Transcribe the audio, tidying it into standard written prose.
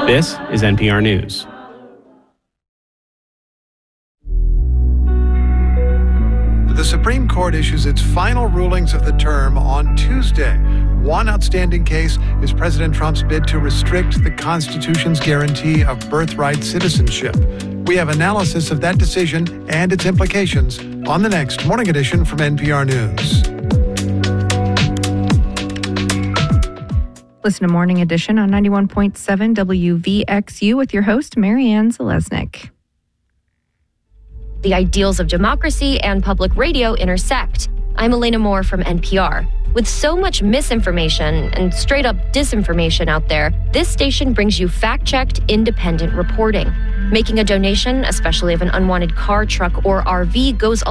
This is NPR News. The Supreme Court issues its final rulings of the term on Tuesday. One outstanding case is President Trump's bid to restrict the Constitution's guarantee of birthright citizenship. We have analysis of that decision and its implications on the next Morning Edition from NPR News. Listen to Morning Edition on 91.7 WVXU with your host, Marianne Zalesnik. The ideals of democracy and public radio intersect. I'm Elena Moore from NPR. With so much misinformation and straight-up disinformation out there, this station brings you fact-checked, independent reporting. Making a donation, especially of an unwanted car, truck, or RV, goes a